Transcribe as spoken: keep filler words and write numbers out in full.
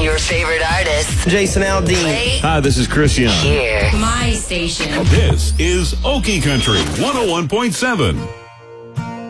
Your favorite artists. Jason Aldean. Play Hi, this is Chris Young. here. My station. This is Okie Country one oh one point seven.